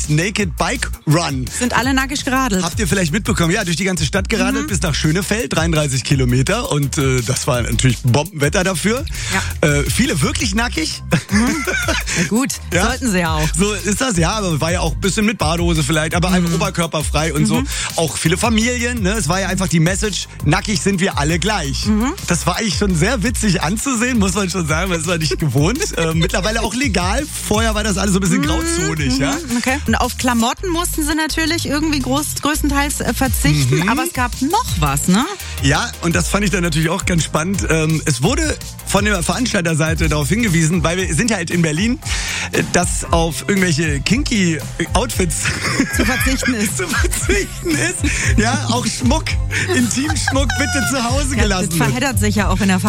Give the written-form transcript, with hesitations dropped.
Naked Bike Run. Sind alle nackig geradelt. Habt ihr vielleicht mitbekommen? Ja, durch die ganze Stadt geradelt bis nach Schönefeld, 33 Kilometer. Und das war natürlich Bombenwetter dafür. Ja. Viele wirklich nackig. Na gut, Ja? sollten sie ja auch. So ist das, ja, aber war ja auch ein bisschen mit Badehose vielleicht, aber einfach oberkörperfrei und so. Auch viele Familien, ne? Es war ja einfach die Message, nackig sind wir alle gleich. Das war eigentlich schon sehr witzig anzusehen, muss man schon sagen, das war nicht gewohnt. Mittlerweile auch legal, vorher war das alles so ein bisschen grauzonig, ja. Okay. Und auf Klamotten mussten sie natürlich irgendwie größtenteils verzichten, aber es gab noch was, ne? Ja, und das fand ich dann natürlich auch ganz spannend. Es wurde von der Veranstalterseite darauf hingewiesen, weil wir sind ja halt in Berlin, dass auf irgendwelche kinky Outfits Zu verzichten ist. Ja, auch Schmuck, Intimschmuck bitte zu Hause Ja, gelassen das wird. verheddert sich ja auch in der